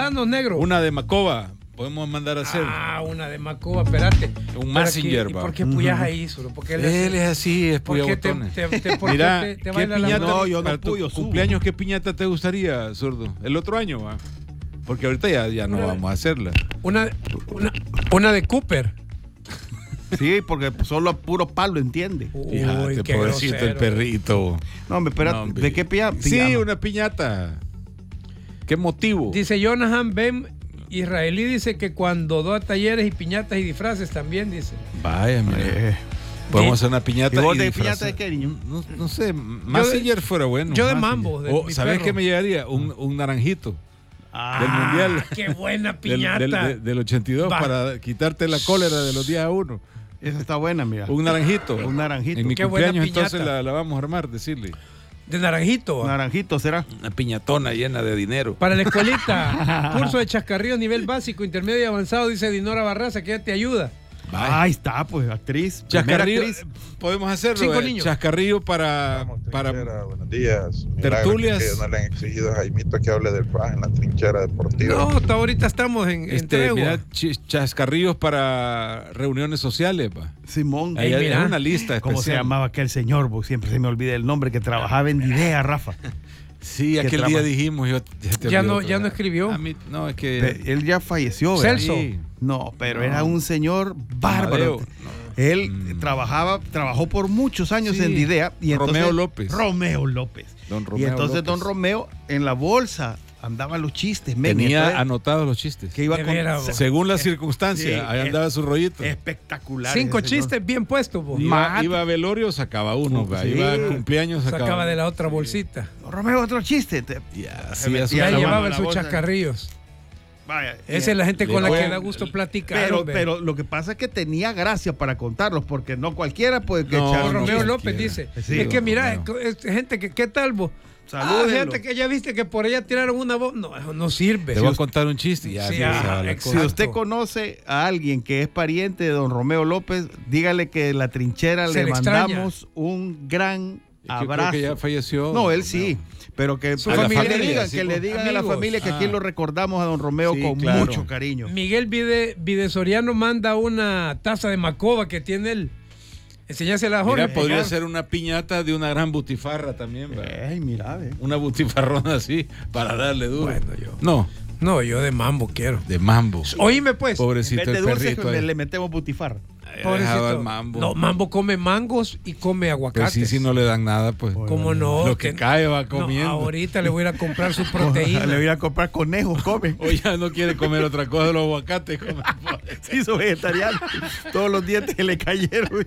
mandanos, negro. Una de Macoba. Podemos mandar a hacer. Una de Macoba, espérate. Un Messenger, ¿Y por qué Puyas ahí solo? Porque él es así, es puya botones. Mira, ¿qué piñata? No, yo para no tu puyo, cumpleaños, ¿qué piñata te gustaría, zurdo? El otro año, va. Porque ahorita ya no vamos a hacerla. Una de Cooper. Sí, porque solo puro palo, ¿entiende? Fíjate, qué pobrecito grosero. el perrito. No, hombre, espérate. No, hombre. ¿De qué piñata? Sí, una piñata. ¿Qué motivo? Dice Jonathan Ben Israelí, dice que cuando da talleres y piñatas y disfraces también, dice. Vaya, mira. Podemos hacer una piñata. ¿Y vos y de disfrazar. piñata de qué, niño? No sé, Messenger fuera bueno. Yo de Messenger. mambo. De ¿Sabes perro. qué me llegaría? Un naranjito. Del mundial. ¡Qué buena piñata! Del 82 para quitarte la cólera de los días a uno. Esa está buena, mira. Un naranjito. Un naranjito. En mi Qué buena cumpleaños piñata. entonces la vamos a armar, decirle. De naranjito. Naranjito, ¿será? Una piñatona llena de dinero. Para la escuelita, curso de chascarrillos nivel básico, intermedio y avanzado, dice Dinora Barraza, que ella te ayuda. Ahí está, pues, actriz. Chascarrillo, Primera actriz. podemos hacerlo. 5 niños. Chascarrillo para Buenos días. tertulias. Que no le han exigido a Jaimito que hable del PAJ en la trinchera deportiva. No, hasta ahorita estamos en tregua. mira, chascarrillos para reuniones sociales. Pa. Simón. Ahí hay mira. una lista especial. ¿Cómo se llamaba aquel señor? Porque siempre se me olvida el nombre, que trabajaba en Idea, Rafa. Sí, aquel día dijimos. Ya no escribió. A mí, no, es que... Él ya falleció, ¿verdad? Celso. Sí. No, pero era un señor bárbaro. Amadeo, Él trabajó por muchos años Sí. en Idea. Y entonces, Romeo López. Romeo López. Don Romeo Y entonces López. don Romeo en la bolsa andaban los chistes. men, Tenía entonces, anotados los chistes. que iba De con veras, vos. Según las circunstancias, Sí, ahí andaba su rollito. espectacular. 5 ese señor. chistes bien puestos, vos. Iba a velorio, sacaba uno. Va. Sí. Iba a cumpleaños, Sacaba de la otra bolsita. Don Romeo, otro chiste. Ya, Se sí, metía eso- Ya la mano llevaba en la sus bolsa. chascarrillos. Vaya, Esa es la gente con la que pueden- da gusto platicar. hombre. pero lo que pasa es que tenía gracia para contarlos, porque no cualquiera puede No, echar un Romeo chiste. López cualquiera. dice. Sí, es que mira, Romeo. es gente que, ¿qué tal vos? Salúdenlo. Gente que ya viste que por ella tiraron una voz. No, eso no sirve. Te voy a contar un chiste. Ya, Sí, se va la exacto. Si cosa. usted conoce a alguien que es pariente de don Romeo López, dígale que en la trinchera Se le le extraña. mandamos un gran Es que abrazo. creo que ya falleció. No, él Romeo. sí, pero que, Su a la familia, que le digan, sí, que le pues, digan a la amigos. familia que aquí lo recordamos a don Romeo Sí, con claro. mucho cariño. Miguel Videsoriano manda una taza de Macoba que tiene él. Enseñásela a Jorge. Mira, podría ser una piñata de una gran butifarra también. ¿va? Ay, mira, ve. Una butifarrona así para darle duro. Bueno, yo. No, No, yo de mambo quiero. de mambo. Oíme pues. En Pobrecito vez de el dulce, perrito. le metemos butifarra. Dejaba el mambo. No, mambo come mangos y come Pues aguacates. sí, si no le dan nada, pues. ¿Cómo no? Lo que cae va comiendo. No, ahorita le voy a ir a comprar su Le proteína. voy a ir a comprar conejos, come. O ya no quiere comer otra cosa de los aguacates. come. Se hizo vegetariano. Todos los dientes que le cayeron.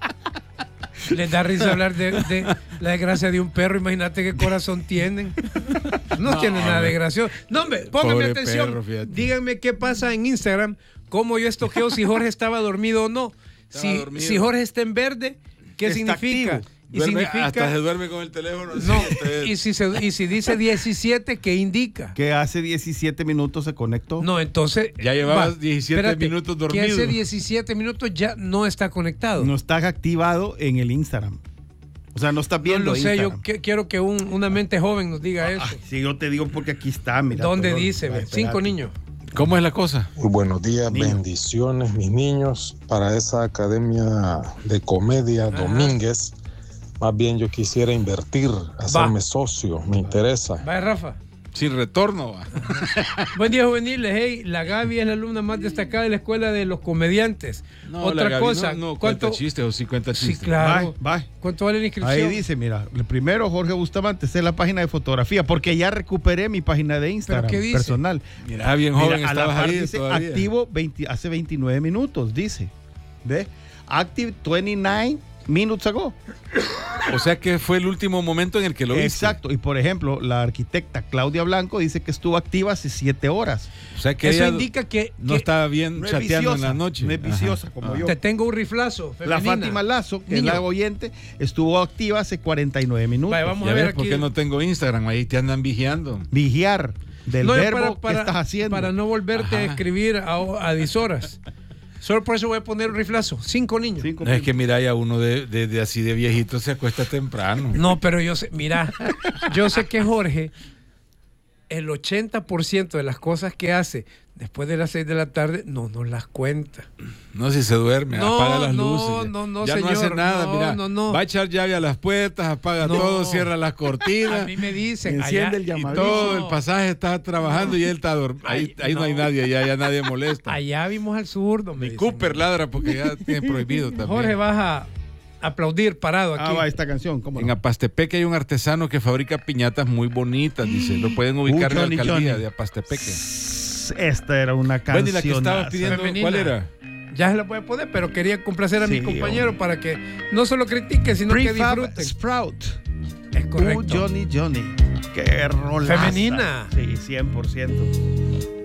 Les da risa hablar de la desgracia de un perro. Imagínate qué corazón tienen. No tienen nada de gracioso. No, hombre, pónganme Pobre atención. perro, fíjate. Díganme qué pasa en Instagram. Cómo yo estoqueo si Jorge estaba dormido o no. Dormido. Si Jorge está en verde, ¿qué Está significa? activo. Y Duerme- significa. hasta se duerme con el teléfono. así, No, ustedes. y si dice 17, ¿qué indica? Que hace 17 minutos se conectó. No, entonces. Ya llevabas 17 minutos dormido. Que hace 17 minutos ya no está conectado. No está activado en el Instagram. O sea, no está No viendo lo sé, Instagram. yo quiero que una mente joven nos diga eso. Sí, yo te digo porque aquí está, mira. ¿Dónde todo. dice? Ay, 5 espérate. niños. ¿Cómo es la cosa? Muy buenos días, Niño. bendiciones, mis niños, para esa academia de comedia Domínguez. Más bien yo quisiera invertir, hacerme socio, me interesa. Vaya, Rafa. Sin retorno. Va. Buen día, juveniles. Hey, la Gaby es la alumna más destacada de la escuela de los comediantes. No, Otra la Gaby cosa. No, ¿cuánto? cuenta chistes o sí cuenta Sí, chistes. claro. Bye. ¿Cuánto vale la inscripción? Ahí dice, mira, el primero Jorge Bustamante, esta es la página de fotografía, porque ya recuperé mi página de Instagram qué dice? personal. Mira, bien joven Mira, a la estabas par ahí dice todavía. activo hace 29 minutos, dice. ¿Ve? Active 29 minutes ago. O sea que fue el último momento en el que lo viste. Exacto. Y por ejemplo, la arquitecta Claudia Blanco dice que estuvo activa hace 7 horas. O sea que Eso ella indica que, no que estaba bien No es chateando en viciosa, la noche. no es viciosa Ajá. como Ah. yo. te tengo un riflazo. La Femenina. Fátima Lazo, que Niño. es la oyente, estuvo activa hace 49 minutos. Vaya, vamos Ya a ver ves por aquí. qué no tengo Instagram. Ahí te andan vigiando. Vigiar del No, es verbo que estás haciendo. Para no volverte a Ajá. escribir a dishoras. Solo por eso voy a poner un riflazo. 5 niños. 5 No, es que mira, ya uno de así de viejito se acuesta temprano. No, pero yo sé, mira, yo sé que Jorge el 80% de las cosas que hace después de las 6 de la tarde no nos las cuenta. No, si se duerme, No, apaga las no, luces. no, ya señor, no hace nada, no, mira. no. Va a echar llave a las puertas, apaga todo, cierra las cortinas. A mí me dicen, Enciende el Y llamadito. todo el pasaje está trabajando y él está dormido. Ahí no hay nadie, ya nadie molesta. allá vimos al zurdo. me Ni dicen. Cooper ladra porque ya tiene prohibido también. Jorge, vas a aplaudir parado aquí. Va esta canción, ¿cómo En no? Apastepeque hay un artesano que fabrica piñatas muy bonitas, dice. Lo pueden ubicar en la Johnny, alcaldía Johnny. de Apastepeque. Esta era una canción. Bueno, y la que estabas pidiendo, Femenina. ¿cuál era? Ya se la puede poner, pero quería complacer a Sí, mis compañeros para que no solo critiquen, sino que Prefab disfruten. Sprout. Es correcto. Johnny. Qué rolaza. Femenina. Sí, 100%.